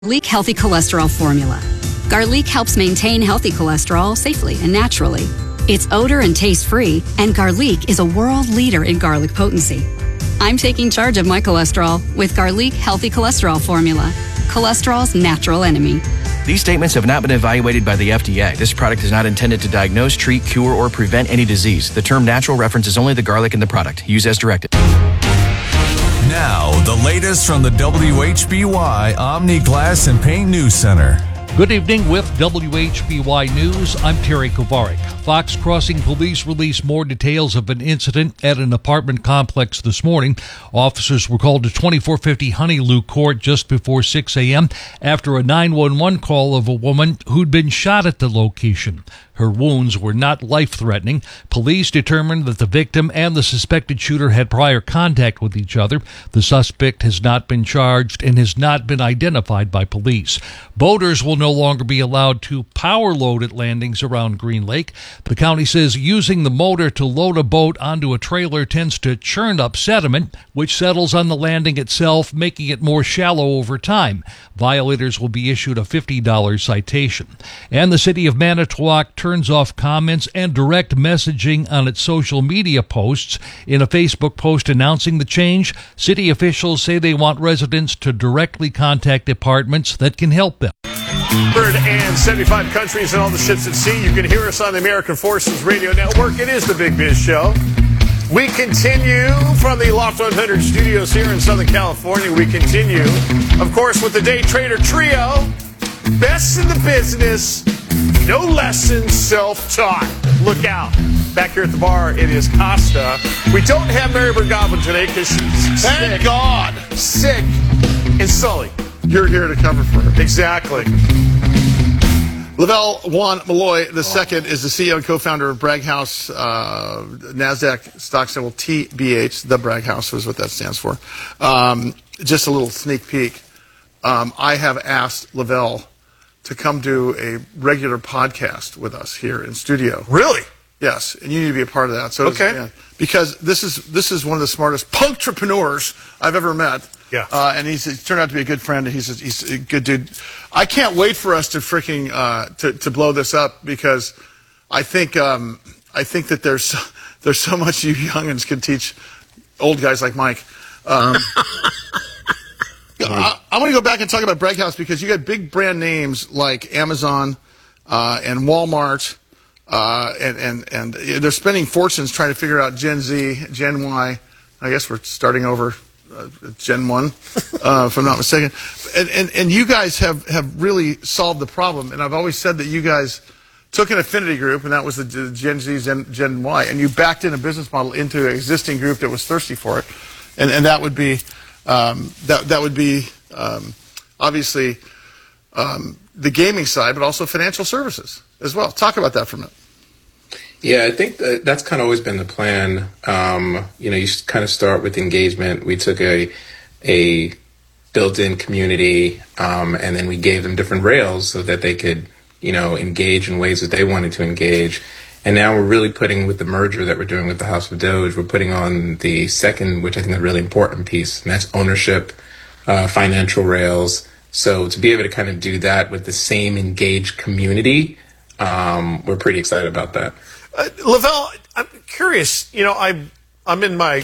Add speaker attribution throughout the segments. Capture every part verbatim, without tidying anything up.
Speaker 1: Garlic Healthy Cholesterol Formula. Garlic helps maintain healthy cholesterol safely and naturally. It's odor and taste-free, and Garlic is a world leader in garlic potency. I'm taking charge of my cholesterol with Garlic Healthy Cholesterol Formula, cholesterol's natural enemy.
Speaker 2: These statements have not been evaluated by the F D A. This product is not intended to diagnose, treat, cure, or prevent any disease. The term natural references only the garlic in the product. Use as directed.
Speaker 3: Now, the latest from the W H B Y Omni Glass and Paint News Center.
Speaker 4: Good evening with W H B Y News. I'm Terry Kovarik. Fox Crossing Police released more details of an incident at an apartment complex this morning. Officers were called to twenty-four fifty Honeyloo Court just before six a.m. after a nine one one call of a woman who'd been shot at the location. Her wounds were not life-threatening. Police determined that the victim and the suspected shooter had prior contact with each other. The suspect has not been charged and has not been identified by police. Boaters will no longer be allowed to power load at landings around Green Lake. The county says using the motor to load a boat onto a trailer tends to churn up sediment, which settles on the landing itself, making it more shallow over time. Violators will be issued a fifty dollars citation. And the city of Manitowoc turns off comments and direct messaging on its social media posts. In a Facebook post announcing the change, city officials say they want residents to directly contact departments that can help them.
Speaker 5: one hundred seventy-five countries and all the ships at sea. You can hear us on the American Forces Radio Network. It is the Big Biz Show. We continue from the Loft one hundred studios here in Southern California. We continue, of course, with the Day Trader Trio. Best in the business, no lessons, self-taught. Look out. Back here at the bar, it is Costa. We don't have Mary Bergavin today because she's
Speaker 6: Thank
Speaker 5: sick.
Speaker 6: God.
Speaker 5: Sick and Sully.
Speaker 6: You're here to cover for her.
Speaker 5: Exactly.
Speaker 6: Lavelle Juan Malloy the second is the C E O and co-founder of Bragg House, uh, NASDAQ stock symbol T B H. The Bragg House is what that stands for. Um, just a little sneak peek. Um, I have asked Lavelle to come do a regular podcast with us here in studio.
Speaker 5: Really?
Speaker 6: Yes, and you need to be a part of that. So
Speaker 5: okay.
Speaker 6: Yeah, because this is this is one of the smartest puntrepreneurs I've ever met.
Speaker 5: Yeah.
Speaker 6: Uh, and he's, he's turned out to be a good friend. And he's a, he's a good dude. I can't wait for us to freaking uh, to to blow this up because I think um, I think that there's there's so much you youngins can teach old guys like Mike. Um, I, I want to go back and talk about Bragg House because you got big brand names like Amazon uh, and Walmart. Uh, and, and, and they're spending fortunes trying to figure out Gen Z, Gen Y. I guess we're starting over uh, Gen one, uh, if I'm not mistaken. And, and, and you guys have, have really solved the problem. And I've always said that you guys took an affinity group, and that was the Gen Z, Gen, Gen Y, and you backed in a business model into an existing group that was thirsty for it. And, and that would be, um, that, that would be um, obviously um, the gaming side, but also financial services as well. Talk about that for a minute.
Speaker 7: Yeah, I think that that's kind of always been the plan. Um, you know, you kind of start with engagement. We took a a built-in community, um, and then we gave them different rails so that they could, you know, engage in ways that they wanted to engage. And now we're really putting, with the merger that we're doing with the House of Doge, we're putting on the second, which I think is a really important piece, and that's ownership, uh, financial rails. So to be able to kind of do that with the same engaged community, um, we're pretty excited about that.
Speaker 5: Uh, Lavelle, I'm curious. You know, I'm I'm in my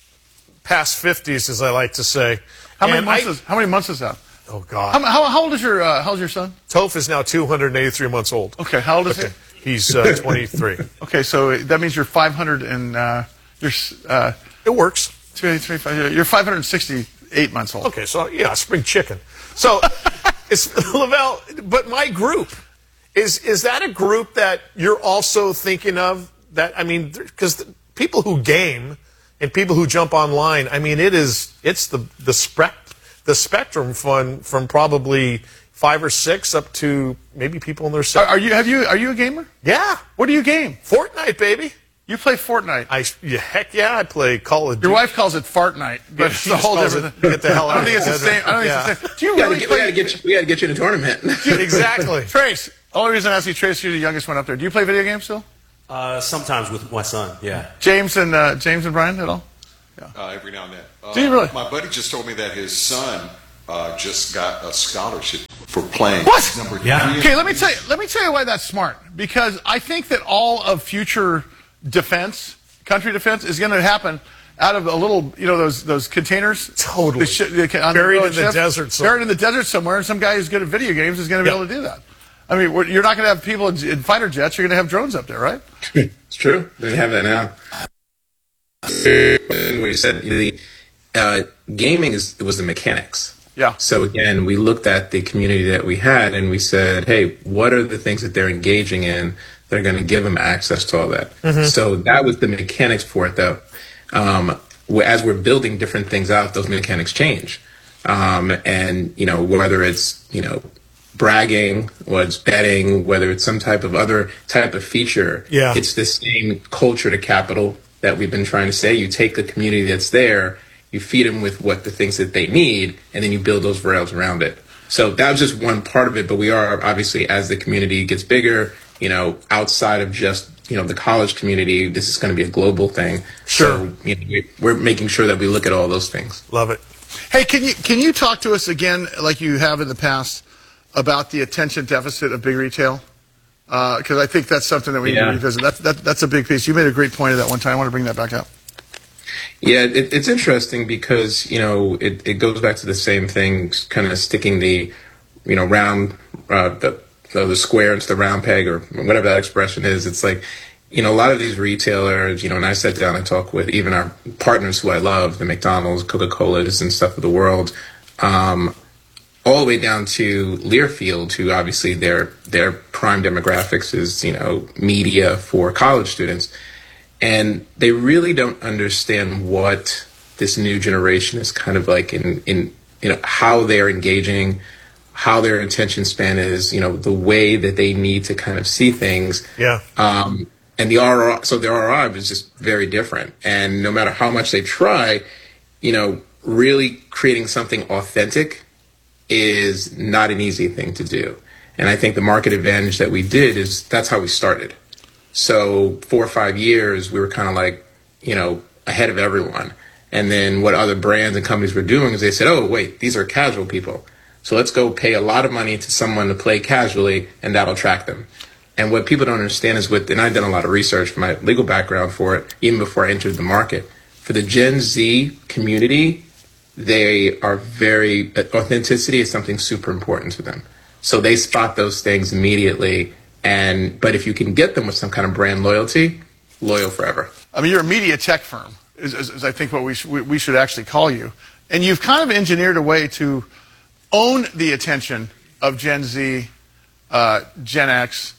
Speaker 5: past fifties, as I like to say.
Speaker 6: How many
Speaker 5: and
Speaker 6: months?
Speaker 5: I,
Speaker 6: is, how many months is that?
Speaker 5: Oh God!
Speaker 6: How, how, how old is your uh, How's your son?
Speaker 5: Toph is now two hundred eighty-three months old.
Speaker 6: Okay, how old is
Speaker 5: okay.
Speaker 6: he?
Speaker 5: He's uh, twenty-three.
Speaker 6: Okay, so that means you're five hundred and uh, you're. Uh,
Speaker 5: it works.
Speaker 6: two eighty-three, five, you're five hundred sixty-eight months old.
Speaker 5: Okay, so yeah, spring chicken. So it's Lavelle, but my group. Is is that a group that you're also thinking of? That I mean, because people who game and people who jump online, I mean, it is it's the the spec the spectrum from from probably five or six up to maybe people in their
Speaker 6: seventies. Are, are you have you are you a gamer?
Speaker 5: Yeah.
Speaker 6: What do you game?
Speaker 5: Fortnite, baby.
Speaker 6: You play Fortnite?
Speaker 5: I yeah, heck yeah, I play Call of Duty.
Speaker 6: Your wife calls it Fartnite, but
Speaker 5: yeah,
Speaker 6: it's a whole different thing.
Speaker 5: Get the hell out
Speaker 6: I don't think it's the same. I don't think
Speaker 5: yeah.
Speaker 6: it's the same. Do you
Speaker 7: we
Speaker 6: really
Speaker 7: gotta,
Speaker 6: play?
Speaker 7: We got to get you. We got to get you in a tournament.
Speaker 5: Exactly.
Speaker 6: Trace. The only reason I asked you, Trace, you're the youngest one up there. Do you play video games still?
Speaker 8: Uh, sometimes with my son, yeah.
Speaker 6: James and uh, James and Brian at all?
Speaker 9: Yeah. Uh, every now and then. Uh,
Speaker 6: Do you really?
Speaker 9: My buddy just told me that his son uh, just got a scholarship for playing.
Speaker 6: What?
Speaker 9: Number
Speaker 5: Yeah.
Speaker 9: three.
Speaker 6: Okay, let me tell you. Let me tell you why that's smart. Because I think that all of future defense, country defense, is going to happen out of a little, you know, those those containers.
Speaker 5: Totally.
Speaker 6: The sh- the, on
Speaker 5: Buried
Speaker 6: the
Speaker 5: in the
Speaker 6: ships,
Speaker 5: desert somewhere.
Speaker 6: Buried in the desert somewhere, and some guy who's good at video games is going to be
Speaker 5: Yep.
Speaker 6: able to do that. I mean, we're, you're not going to have people in, in fighter jets. You're going to have drones up there, right?
Speaker 7: It's true. They have that now. What you said, the uh, gaming is was the mechanics.
Speaker 6: Yeah.
Speaker 7: So again, we looked at the community that we had, and we said, "Hey, what are the things that they're engaging in that are going to give them access to all that?"
Speaker 5: Mm-hmm.
Speaker 7: So that was the mechanics for it, though. Um, as we're building different things out, those mechanics change, um, and you know whether it's you know bragging, whether it's betting, whether it's some type of other type of feature.
Speaker 5: Yeah.
Speaker 7: It's the same culture to capital that we've been trying to say. You take the community that's there, you feed them with what the things that they need, and then you build those rails around it. So that was just one part of it, but we are obviously, as the community gets bigger, you know, outside of just, you know, the college community, this is going to be a global thing.
Speaker 5: Sure.
Speaker 7: So, you know, we- we're making sure that we look at all those things.
Speaker 5: Love it.
Speaker 6: Hey, can you can you talk to us again, like you have in the past, about the attention deficit of big retail? Because I think that's something that we need
Speaker 7: Yeah.
Speaker 6: to revisit. That's that, that's a big piece. You made a great point of that one time. I want to bring that back up.
Speaker 7: Yeah, it, it's interesting because, you know, it, it goes back to the same thing, kind of sticking the, you know, round, uh, the, the the square into the round peg, or whatever that expression is. It's like, you know, a lot of these retailers, you know, and I sat down and talked with even our partners who I love, the McDonald's, Coca-Colas and stuff of the world, um, all the way down to Learfield, who obviously their their prime demographics is, you know, media for college students. And they really don't understand what this new generation is kind of like in, in you know, how they're engaging, how their attention span is, you know, the way that they need to kind of see things.
Speaker 5: Yeah.
Speaker 7: Um, and the R O I, so the R O I is just very different. And no matter how much they try, you know, really creating something authentic is not an easy thing to do. And I think the market advantage that we did is that's how we started. So four or five years, we were kind of like, you know, ahead of everyone. And then what other brands and companies were doing is they said, oh, wait, these are casual people. So let's go pay a lot of money to someone to play casually, and that'll attract them. And what people don't understand is with, and I've done a lot of research for my legal background for it, even before I entered the market. For the Gen Z community, they are very, authenticity is something super important to them. So they spot those things immediately. And but if you can get them with some kind of brand loyalty, loyal forever.
Speaker 6: I mean, you're a media tech firm, is, is, is I think what we, sh- we, we should actually call you. And you've kind of engineered a way to own the attention of Gen Z, uh, Gen X,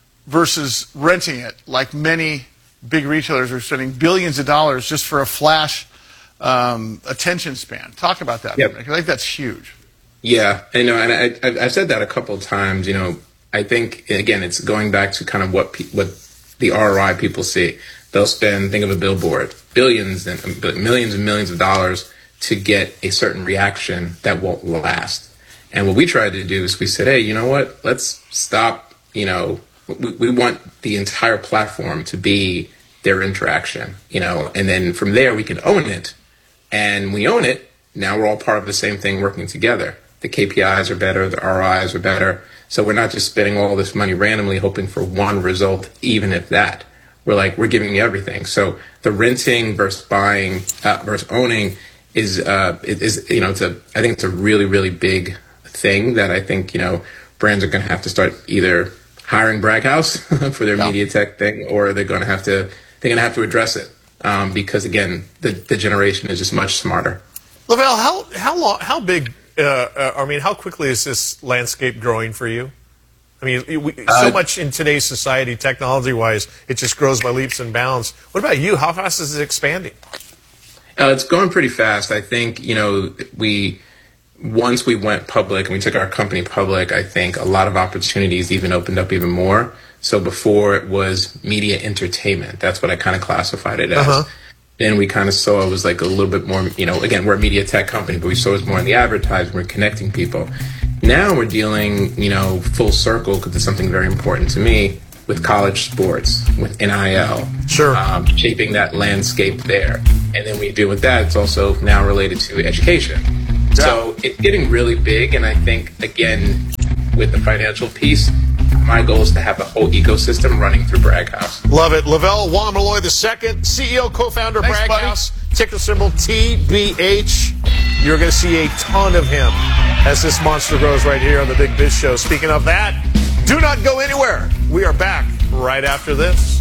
Speaker 6: versus renting it, like many big retailers are spending billions of dollars just for a flash um, attention span. Talk about that.
Speaker 7: Yep.
Speaker 6: I think that's huge.
Speaker 7: Yeah, I know, and I, I, I've said that a couple of times. You know, I think again, it's going back to kind of what pe- what the R O I people see. They'll spend, think of a billboard, billions and millions and millions of dollars to get a certain reaction that won't last. And what we tried to do is we said, hey, you know what? Let's stop. You know, we, we want the entire platform to be their interaction. You know, and then from there we can own it, and we own it. Now we're all part of the same thing, working together. The K P Is are better, the R O Is are better. So we're not just spending all this money randomly hoping for one result, even if that. We're like, we're giving you everything. So the renting versus buying uh, versus owning is, uh, is, you know, it's a, I think it's a really, really big thing that I think, you know, brands are going to have to start either hiring Braghouse for their
Speaker 6: Yeah.
Speaker 7: media tech thing, or they're going to have to, they're going to have to address it. Um, because again, the, the generation is just much smarter.
Speaker 5: Lavelle, how how long, how big? Uh, uh, I mean, how quickly is this landscape growing for you? I mean, we, so
Speaker 7: Uh,
Speaker 5: much in today's society, technology-wise, it just grows by leaps and bounds. What about you? How fast is it expanding?
Speaker 7: Uh, it's going pretty fast. I think, you know, we, once we went public and we took our company public, I think a lot of opportunities even opened up even more. So before it was media entertainment. That's what I kind of classified it as.
Speaker 5: Uh-huh.
Speaker 7: Then we kind of saw it was like a little bit more, you know, again, we're a media tech company, but we saw it was more in the advertising, we're connecting people. Now we're dealing, you know, full circle, because it's something very important to me, with college sports, with N I L.
Speaker 5: Sure.
Speaker 7: Um, shaping that landscape there. And then we deal with that, it's also now related to education.
Speaker 5: Yeah.
Speaker 7: So it's getting really big, and I think, again, with the financial piece, my goal is to have the whole ecosystem running through Bragg House.
Speaker 5: Love it. Lavelle Wamaloy the second, C E O, co-founder,
Speaker 6: Thanks,
Speaker 5: Bragg
Speaker 6: buddy.
Speaker 5: House, ticker symbol T B H. You're going to see a ton of him as this monster grows right here on the Big Biz Show. Speaking of that, do not go anywhere. We are back right after this.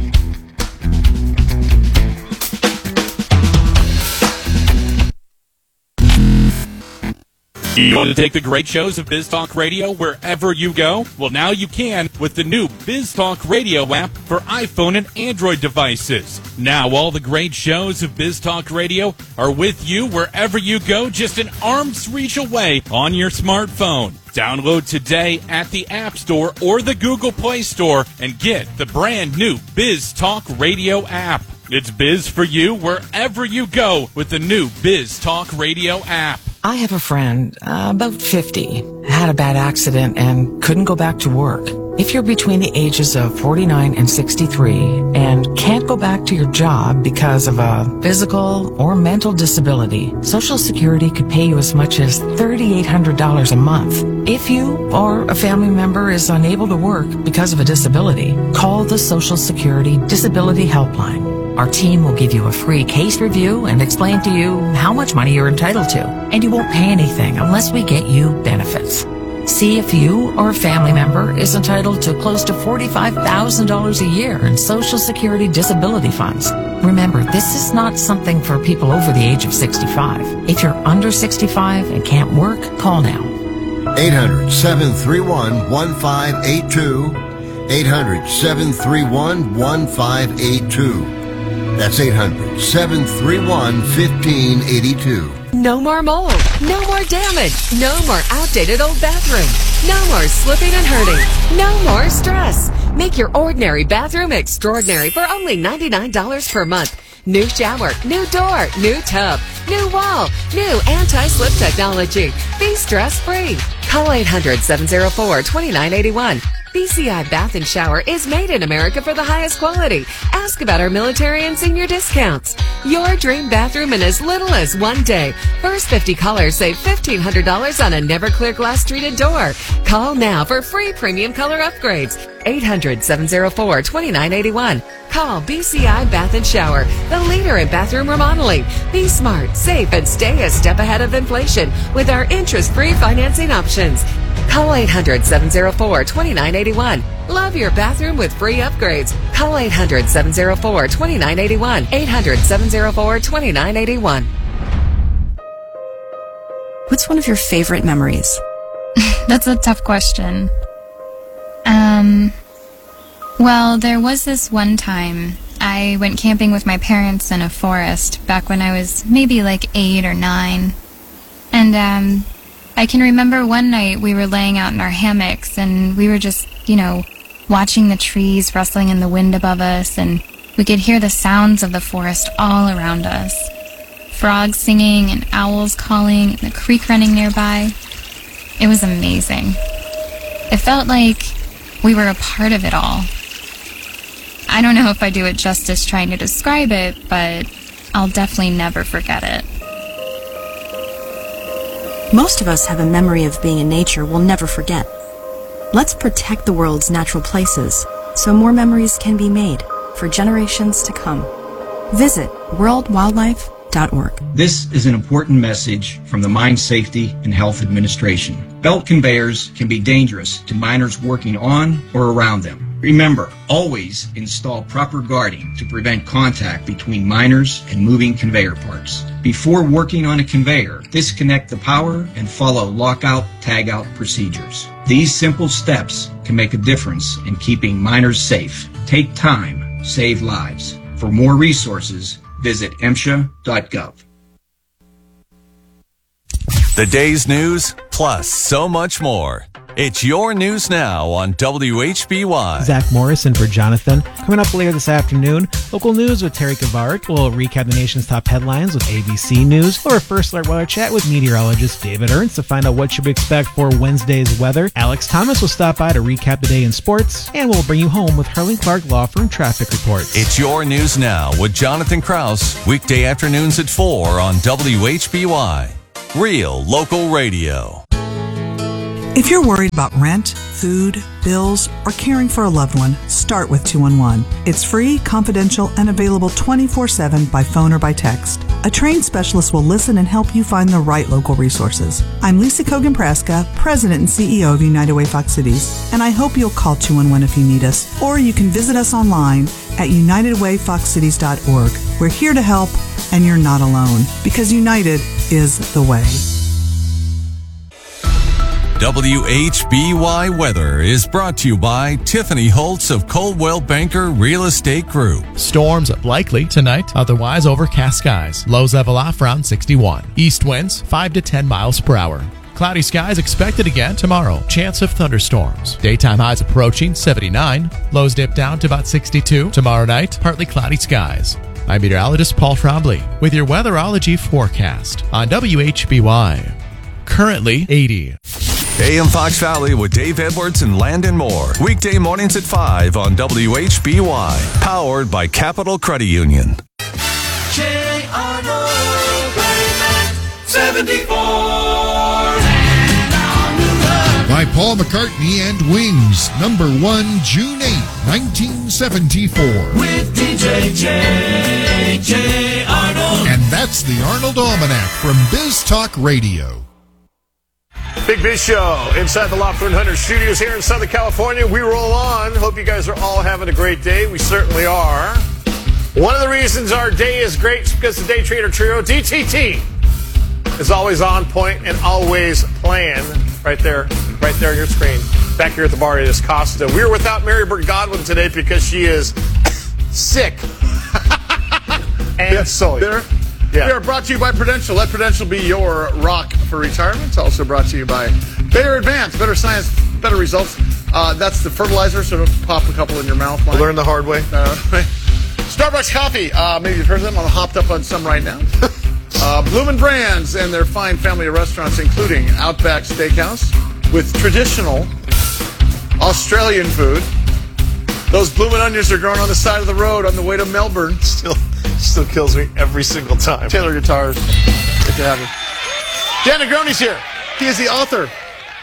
Speaker 10: You want to take the great shows of Biz Talk Radio wherever you go? Well, now you can with the new Biz Talk Radio app for iPhone and Android devices. Now all the great shows of Biz Talk Radio are with you wherever you go, just an arm's reach away on your smartphone. Download today at the App Store or the Google Play Store and get the brand new Biz Talk Radio app. It's Biz for you wherever you go with the new Biz Talk Radio app.
Speaker 11: I have a friend, uh, about fifty, had a bad accident and couldn't go back to work. If you're between the ages of forty-nine and sixty-three and can't go back to your job because of a physical or mental disability, Social Security could pay you as much as three thousand eight hundred dollars a month. If you or a family member is unable to work because of a disability, call the Social Security Disability Helpline. Our team will give you a free case review and explain to you how much money you're entitled to. And you won't pay anything unless we get you benefits. See if you or a family member is entitled to close to forty-five thousand dollars a year in Social Security disability funds. Remember, this is not something for people over the age of sixty-five. If you're under sixty-five and can't work, call now.
Speaker 12: eight hundred, seven three one, one five eight two. eight hundred, seven three one, one five eight two. That's eight hundred, seven three one, one five eight two.
Speaker 13: No more mold. No more damage. No more outdated old bathroom. No more slipping and hurting. No more stress. Make your ordinary bathroom extraordinary for only ninety-nine dollars per month. New shower, new door, new tub, new wall, new anti-slip technology. Be stress-free. Call eight hundred, seven oh four, two nine eight one. B C I Bath and Shower is made in America for the highest quality. Ask about our military and senior discounts. Your dream bathroom in as little as one day. First fifty callers save fifteen hundred dollars on a never clear glass treated door. Call now for free premium color upgrades. eight hundred, seven oh four, two nine eight one. Call B C I Bath and Shower, the leader in bathroom remodeling. Be smart, safe, and stay a step ahead of inflation with our interest-free financing options. Call eight hundred, seven oh four, two nine eight one. Love your bathroom with free upgrades. Call eight hundred, seven oh four, two nine eight one. eight hundred, seven oh four, two nine eight one.
Speaker 14: What's one of your favorite memories?
Speaker 15: That's a tough question. Um, well, there was this one time I went camping with my parents in a forest back when I was maybe like eight or nine. And, um... I can remember one night we were laying out in our hammocks and we were just, you know, watching the trees rustling in the wind above us, and we could hear the sounds of the forest all around us. Frogs singing and owls calling and the creek running nearby. It was amazing. It felt like we were a part of it all. I don't know if I do it justice trying to describe it, but I'll definitely never forget it.
Speaker 14: Most of us have a memory of being in nature we'll never forget. Let's protect the world's natural places so more memories can be made for generations to come. Visit world wildlife dot org.
Speaker 16: This is an important message from the Mine Safety and Health Administration. Belt conveyors can be dangerous to miners working on or around them. Remember, always install proper guarding to prevent contact between miners and moving conveyor parts. Before working on a conveyor, disconnect the power and follow lockout, tagout procedures. These simple steps can make a difference in keeping miners safe. Take time, save lives. For more resources, visit M S H A dot gov.
Speaker 3: The day's news, plus so much more. It's your news now on W H B Y.
Speaker 17: Zach Morrison for Jonathan. Coming up later this afternoon, local news with Terry Kovarik. We'll recap the nation's top headlines with A B C News. Or a First Alert Weather Chat with meteorologist David Ernst to find out what you should expect for Wednesday's weather. Alex Thomas will stop by to recap the day in sports. And we'll bring you home with Harlan Clark Law Firm traffic reports.
Speaker 3: It's your news now with Jonathan Krause. Weekday afternoons at four on W H B Y. Real local radio.
Speaker 18: If you're worried about rent, food, bills, or caring for a loved one, start with two one one. It's free, confidential, and available twenty-four seven by phone or by text. A trained specialist will listen and help you find the right local resources. I'm Lisa Kogan-Praska, President and C E O of United Way Fox Cities, and I hope you'll call two one one if you need us, or you can visit us online at united way fox cities dot org. We're here to help, and you're not alone, because United is the way.
Speaker 3: W H B Y Weather is brought to you by Tiffany Holtz of Coldwell Banker Real Estate Group.
Speaker 19: Storms likely tonight, otherwise overcast skies. Lows level off around sixty-one. East winds five to ten miles per hour. Cloudy skies expected again tomorrow. Chance of thunderstorms. Daytime highs approaching seventy-nine. Lows dip down to about sixty-two. Tomorrow night, partly cloudy skies. I'm meteorologist Paul Trombley with your weatherology forecast on W H B Y. Currently eighty.
Speaker 3: A M Fox Valley with Dave Edwards and Landon Moore. Weekday mornings at five on W H B Y. Powered by Capital Credit Union.
Speaker 20: J. Arnold, seventy-four.
Speaker 21: By Paul McCartney and Wings, number one, June eighth, nineteen seventy-four.
Speaker 20: With D J J. J. Arnold.
Speaker 21: And that's the Arnold Almanac from Biz Talk Radio.
Speaker 5: Big Biz Show inside the Loft one hundred studios here in Southern California. We roll on. Hope you guys are all having a great day. We certainly are. One of the reasons our day is great is because the Day Trader Trio, D T T, is always on point and always playing. Right there, right there on your screen. Back here at the bar, it is Costa. We are without Mary Burt Godwin today because she is sick and
Speaker 6: Yeah,
Speaker 5: sully.
Speaker 6: there.
Speaker 5: Yeah.
Speaker 6: We are brought to you by Prudential. Let Prudential be your rock for retirement. It's also brought to you by Bayer Advance. Better science, better results. Uh, that's the fertilizer, so don't pop a couple in your mouth. Mike.
Speaker 5: Learn the hard way.
Speaker 6: Uh, Starbucks coffee. Uh, maybe you've heard of them. I'm hopped up on some right now. uh, Bloomin' Brands and their fine family of restaurants, including Outback Steakhouse, with traditional Australian food. Those bloomin' onions are growing on the side of the road on the way to Melbourne.
Speaker 5: Still, still kills me every single time.
Speaker 6: Taylor Guitars. Good to have you. Dan Negroni's here. He is the author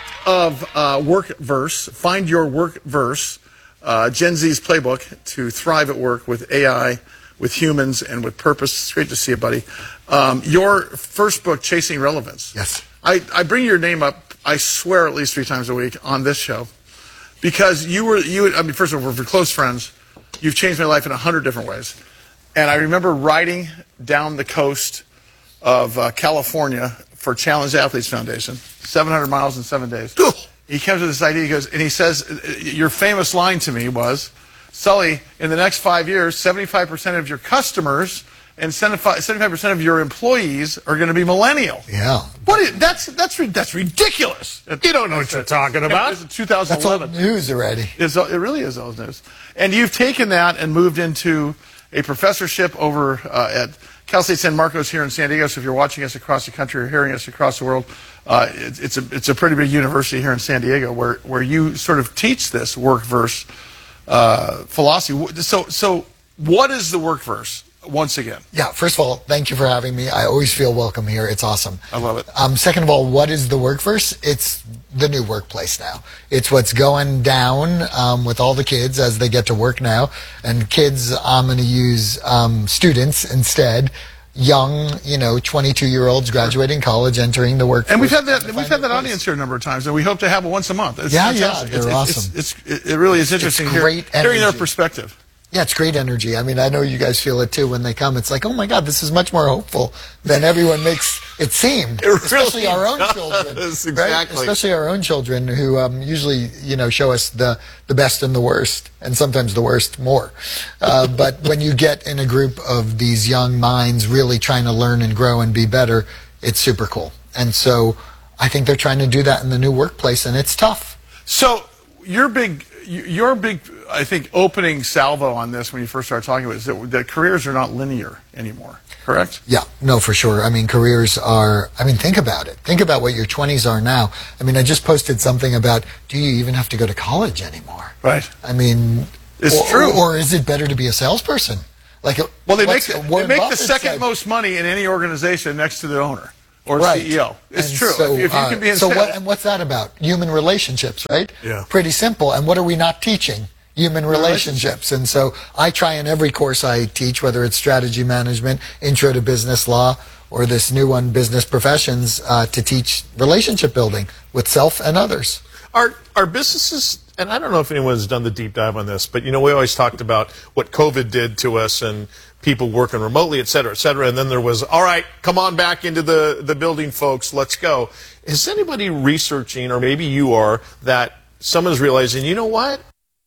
Speaker 6: of uh, Workverse, Find Your Workverse, uh, Gen Z's playbook to thrive at work with A I, with humans, and with purpose. It's great to see you, buddy. Um, your first book, Chasing Relevance.
Speaker 22: Yes.
Speaker 6: I, I bring your name up, I swear, at least three times a week on this show. Because you were, you. I mean, first of all, we're close friends. You've changed my life in a hundred different ways. And I remember riding down the coast of uh, California for Challenged Athletes Foundation, seven hundred miles in seven days. He comes with this idea, he goes, and he says, your famous line to me was, Sully, in the next five years, seventy-five percent of your customers and seventy-five percent of your employees are going to be millennial.
Speaker 22: Yeah.
Speaker 6: What is, that's, that's, that's ridiculous.
Speaker 5: You don't know what you're talking about.
Speaker 6: It was two thousand eleven.
Speaker 22: That's old news already.
Speaker 6: It's, it really is old news. And you've taken that and moved into a professorship over uh, at Cal State San Marcos here in San Diego. So if you're watching us across the country or hearing us across the world, uh, it, it's, a, it's a pretty big university here in San Diego where, where you sort of teach this workverse uh, philosophy. So, so what is the workverse? Once again.
Speaker 22: Yeah, first of all, thank you for having me. I always feel welcome here. It's awesome.
Speaker 6: I love it.
Speaker 22: Um, second of all, what is the Workverse? It's the new workplace now. It's what's going down um, with all the kids as they get to work now. And kids, I'm going to use um, students instead. Young, you know, twenty-two-year-olds graduating college, entering the workforce.
Speaker 6: And we've had that we've had that audience here a number of times, and we hope to have it once a month. It's
Speaker 22: yeah,
Speaker 6: fantastic.
Speaker 22: yeah, they're
Speaker 6: it's,
Speaker 22: awesome.
Speaker 6: It's, it's, it's, it really is interesting
Speaker 22: it's great
Speaker 6: hear, hearing their
Speaker 22: energy.
Speaker 6: perspective.
Speaker 22: Yeah, it's great energy. I mean, I know you guys feel it too when they come. It's like, oh my God, this is much more hopeful than everyone makes it seem.
Speaker 6: It really
Speaker 22: Especially our own
Speaker 6: does.
Speaker 22: children.
Speaker 6: Exactly.
Speaker 22: Right? Especially our own children who um, usually, you know, show us the, the best and the worst, and sometimes the worst more. Uh, but when you get in a group of these young minds really trying to learn and grow and be better, it's super cool. And so I think they're trying to do that in the new workplace, and it's tough.
Speaker 6: So your big, your big, I think, opening salvo on this when you first started talking about it is that, that careers are not linear anymore, correct?
Speaker 22: Yeah, no, for sure. I mean, careers are, I mean, think about it. Think about what your twenties are now. I mean, I just posted something about, do you even have to go to college anymore?
Speaker 6: Right.
Speaker 22: I mean,
Speaker 6: it's
Speaker 22: or,
Speaker 6: true.
Speaker 22: Or is it better to be a salesperson? Like,
Speaker 6: well, they make, they
Speaker 22: Warren
Speaker 6: make the
Speaker 22: Buffett
Speaker 6: second
Speaker 22: said.
Speaker 6: most money in any organization next to the owner. or
Speaker 22: right.
Speaker 6: C E O. It's
Speaker 22: and
Speaker 6: true.
Speaker 22: So,
Speaker 6: if, if you
Speaker 22: uh,
Speaker 6: can be in
Speaker 22: so
Speaker 6: sales,
Speaker 22: what, and what's that about? Human relationships, right?
Speaker 6: Yeah.
Speaker 22: Pretty simple. And what are we not teaching? Human relationships. And so I try in every course I teach, whether it's strategy management, intro to business law, or this new one, business professions, uh, to teach relationship building with self and others.
Speaker 5: Are, are businesses, and I don't know if anyone's done the deep dive on this, but, you know, we always talked about what COVID did to us and people working remotely, et cetera, et cetera, and then there was, all right, come on back into the, the building, folks, let's go. Is anybody researching, or maybe you are, that someone's realizing, you know what?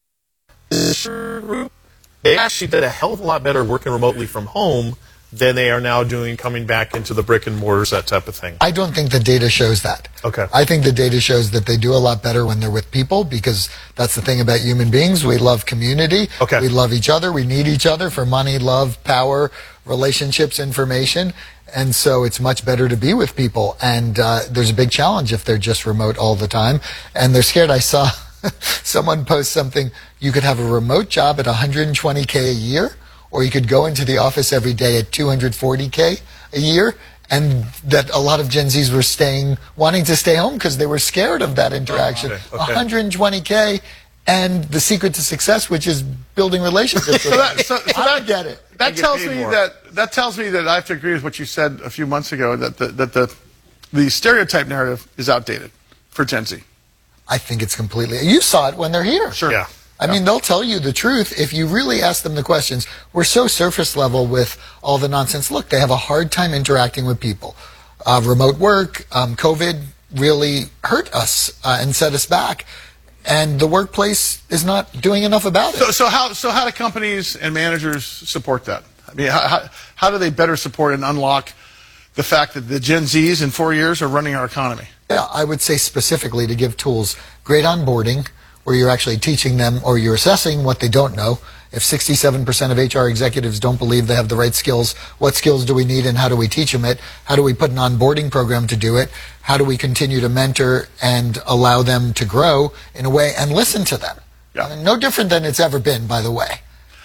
Speaker 5: They actually did a hell of a lot better working remotely from home than they are now doing coming back into the brick and mortars, that type of thing.
Speaker 22: I don't think the data shows that.
Speaker 5: Okay.
Speaker 22: I think the data shows that they do a lot better when they're with people, because that's the thing about human beings. We love community.
Speaker 5: Okay.
Speaker 22: We love each other. We need each other for money, love, power, relationships, information. And so it's much better to be with people. And uh, there's a big challenge if they're just remote all the time. And they're scared. I saw someone post something. You could have a remote job at one hundred twenty K a year, or you could go into the office every day at two hundred forty K a year, and that a lot of Gen Zs were staying, wanting to stay home because they were scared of that interaction.
Speaker 5: Oh, okay, okay.
Speaker 22: one hundred twenty K, and the secret to success, which is building relationships.
Speaker 6: so that, so, so
Speaker 22: I
Speaker 6: that,
Speaker 22: get it.
Speaker 6: That
Speaker 5: get
Speaker 6: tells
Speaker 5: paid
Speaker 6: me
Speaker 5: more.
Speaker 6: that that tells me that I have to agree with what you said a few months ago, that the, that the the stereotype narrative is outdated for Gen Z.
Speaker 22: I think it's completely. You saw it when they're here.
Speaker 6: Sure.
Speaker 5: Yeah.
Speaker 22: I mean, they'll tell you the truth if you really ask them the questions. We're so surface level with all the nonsense. Look, they have a hard time interacting with people. Uh, remote work, um, COVID really hurt us uh, and set us back. And the workplace is not doing enough about it.
Speaker 6: So, so how so how do companies and managers support that? I mean, how, how, how do they better support and unlock the fact that the Gen Zs in four years are running our economy?
Speaker 22: Yeah, I would say specifically to give tools, great onboarding, where you're actually teaching them or you're assessing what they don't know. If sixty-seven percent of H R executives don't believe they have the right skills, what skills do we need and how do we teach them it? How do we put an onboarding program to do it? How do we continue to mentor and allow them to grow in a way and listen to them?
Speaker 6: Yeah.
Speaker 22: I mean, no different than it's ever been, by the way.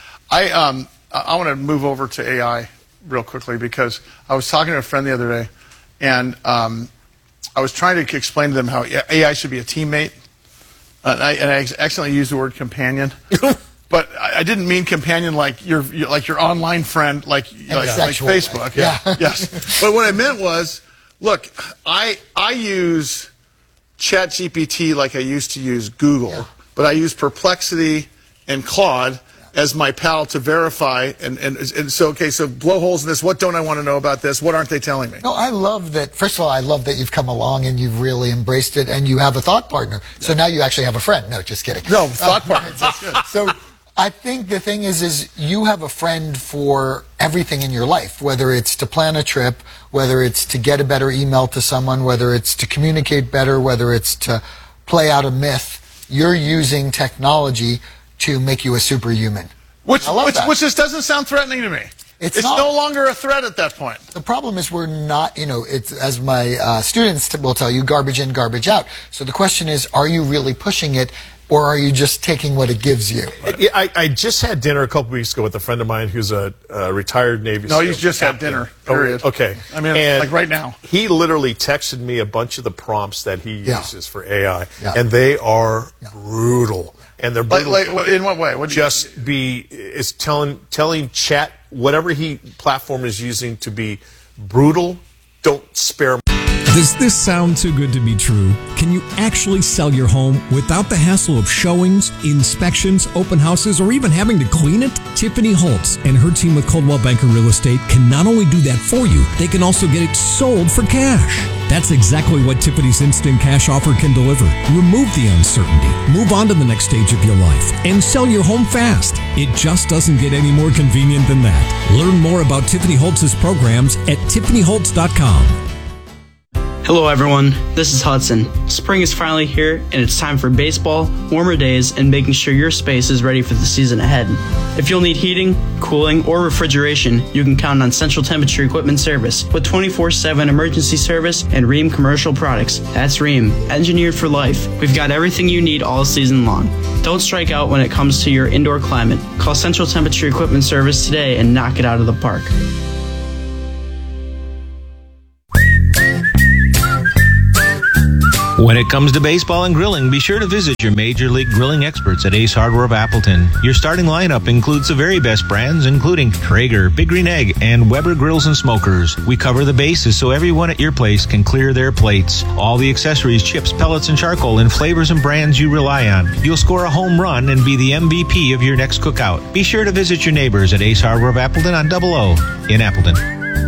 Speaker 6: I um I want to move over to A I real quickly, because I was talking to a friend the other day, and um, I was trying to explain to them how A I should be a teammate. Uh, and, I, and I accidentally used the word companion, but I, I didn't mean companion like your, your like your online friend, like like, like Facebook.
Speaker 22: Yeah.
Speaker 6: Yeah. Yes. But what I meant was, look, I I use ChatGPT like I used to use Google, yeah. but I use Perplexity and Claude as my pal to verify, and, and, and so, okay, so blow holes in this. What don't I want to know about this? What aren't they telling me?
Speaker 22: No, I love that. First of all, I love that you've come along and you've really embraced it, and you have a thought partner. So now you actually have a friend. No, just kidding.
Speaker 6: No, thought partner. That's good.
Speaker 22: So I think the thing is, is you have a friend for everything in your life, whether it's to plan a trip, whether it's to get a better email to someone, whether it's to communicate better, whether it's to play out a myth. You're using technology to make you a superhuman.
Speaker 6: Which,
Speaker 22: I love
Speaker 6: which,
Speaker 22: that.
Speaker 6: which just doesn't sound threatening to me.
Speaker 22: It's,
Speaker 6: it's
Speaker 22: not.
Speaker 6: no longer a threat at that point.
Speaker 22: The problem is we're not, you know, it's, as my uh, students t- will tell you, garbage in, garbage out. So the question is, are you really pushing it, or are you just taking what it gives you?
Speaker 5: Yeah, I, I just had dinner a couple weeks ago with a friend of mine who's a, a retired Navy
Speaker 6: No,
Speaker 5: SEAL
Speaker 6: you just had
Speaker 5: captain.
Speaker 6: dinner, period.
Speaker 5: Oh, okay.
Speaker 6: I mean,
Speaker 5: and
Speaker 6: like right now.
Speaker 5: He literally texted me a bunch of the prompts that he
Speaker 22: Yeah.
Speaker 5: uses for A I,
Speaker 22: Yeah.
Speaker 5: and they are brutal. And they're
Speaker 6: Like,
Speaker 5: brutal.
Speaker 6: like, in what way? What do you-
Speaker 5: just be is telling telling chat whatever he platform is using to be brutal. Don't spare.
Speaker 1: Does this sound too good to be true? Can you actually sell your home without the hassle of showings, inspections, open houses, or even having to clean it? Tiffany Holtz and her team with Coldwell Banker Real Estate can not only do that for you, they can also get it sold for cash. That's exactly what Tiffany's Instant Cash offer can deliver. Remove the uncertainty, move on to the next stage of your life, and sell your home fast. It just doesn't get any more convenient than that. Learn more about Tiffany Holtz's programs at tiffany holtz dot com.
Speaker 2: Hello everyone, this is Hudson. Spring is finally here and it's time for baseball, warmer days, and making sure your space is ready for the season ahead. If you'll need heating, cooling, or refrigeration, you can count on Central Temperature Equipment Service with twenty-four seven emergency service and Rheem commercial products. That's Rheem, engineered for life. We've got everything you need all season long. Don't strike out when it comes to your indoor climate. Call Central Temperature Equipment Service today and knock it out of the park.
Speaker 4: When it comes to baseball and grilling, be sure to visit your Major League Grilling experts at Ace Hardware of Appleton. Your starting lineup includes the very best brands, including Traeger, Big Green Egg, and Weber Grills and Smokers. We cover the bases so everyone at your place can clear their plates. All the accessories, chips, pellets, and charcoal in flavors and brands you rely on. You'll score a home run and be the M V P of your next cookout. Be sure to visit your neighbors at Ace Hardware of Appleton on Double O in Appleton.